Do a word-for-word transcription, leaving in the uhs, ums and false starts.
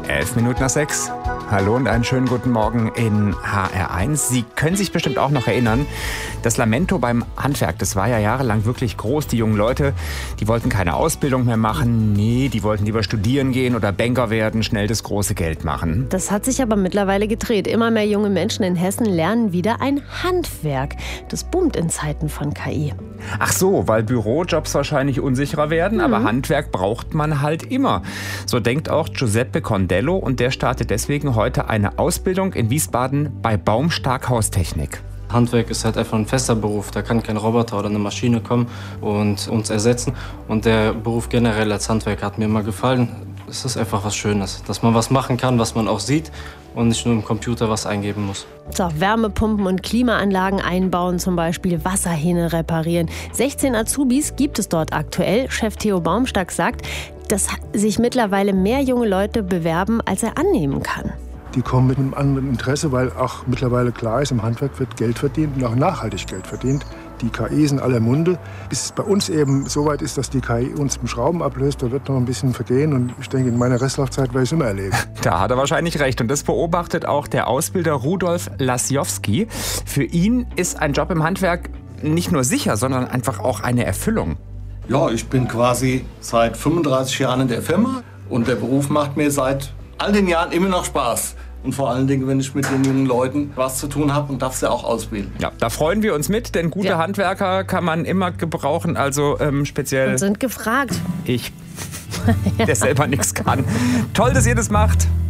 Elf Minuten nach sechs. Hallo und einen schönen guten Morgen in H R eins. Sie können sich bestimmt auch noch erinnern, das Lamento beim Handwerk, das war ja jahrelang wirklich groß. Die jungen Leute, die wollten keine Ausbildung mehr machen. Nee, die wollten lieber studieren gehen oder Banker werden, schnell das große Geld machen. Das hat sich aber mittlerweile gedreht. Immer mehr junge Menschen in Hessen lernen wieder ein Handwerk. Das boomt in Zeiten von K I. Ach so, weil Bürojobs wahrscheinlich unsicherer werden, mhm. aber Handwerk braucht man halt immer. So denkt auch Giuseppe Condello und der startet deswegen heute eine Ausbildung in Wiesbaden bei Baumstark Haustechnik. Handwerk ist halt einfach ein fester Beruf, da kann kein Roboter oder eine Maschine kommen und uns ersetzen. Und der Beruf generell als Handwerker hat mir immer gefallen. Es ist einfach was Schönes, dass man was machen kann, was man auch sieht und nicht nur im Computer was eingeben muss. So, Wärmepumpen und Klimaanlagen einbauen, zum Beispiel Wasserhähne reparieren. sechzehn Azubis gibt es dort aktuell. Chef Theo Baumstark sagt, dass sich mittlerweile mehr junge Leute bewerben, als er annehmen kann. Die kommen mit einem anderen Interesse, weil auch mittlerweile klar ist, im Handwerk wird Geld verdient und auch nachhaltig Geld verdient. Die K I ist in aller Munde. Bis es bei uns eben so weit ist, dass die K I uns im Schrauben ablöst, da wird noch ein bisschen vergehen. Und ich denke, in meiner Restlaufzeit werde ich es immer erleben. Da hat er wahrscheinlich recht. Und das beobachtet auch der Ausbilder Rudolf Lasjowski. Für ihn ist ein Job im Handwerk nicht nur sicher, sondern einfach auch eine Erfüllung. Ja, ich bin quasi seit fünfunddreißig Jahren in der Firma. Und der Beruf macht mir seit all den Jahren immer noch Spaß. Und vor allen Dingen, wenn ich mit den jungen Leuten was zu tun habe und darf sie auch ausbilden. Ja, da freuen wir uns mit, denn gute ja. Handwerker kann man immer gebrauchen, also ähm, speziell... Und sind gefragt. Ich, der selber nichts kann. Toll, dass ihr das macht.